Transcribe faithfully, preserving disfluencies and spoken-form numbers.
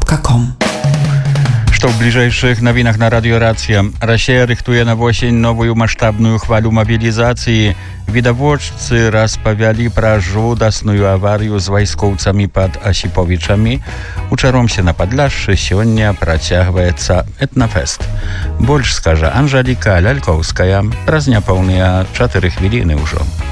kropka com. Что в ближайших новинах на радио Рация. Россия рыхтуе на осень новую масштабную хвалю мобилизации. Видоводцы расповяли про жудасную аварию с войскowcami под Осиповичами. Учаром się na Podlaszu сегодня протягивается Etnofest. Больше скажа Анжелика Лялькowskaja. Разня полная cztery chwiliny już.